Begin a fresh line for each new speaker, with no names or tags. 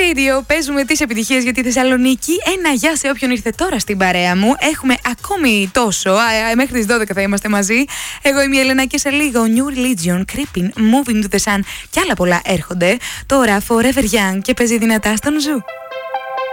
Radio. Παίζουμε τις επιτυχίες για τη Θεσσαλονίκη. Ένα γεια σε όποιον ήρθε τώρα στην παρέα μου. Έχουμε ακόμη τόσο. Μέχρι τις 12 θα είμαστε μαζί. Εγώ είμαι η Έλενα και σε λίγο New Religion, Creeping, Moving to the Sun και άλλα πολλά έρχονται. Τώρα Forever Young και παίζει δυνατά στον Ζου.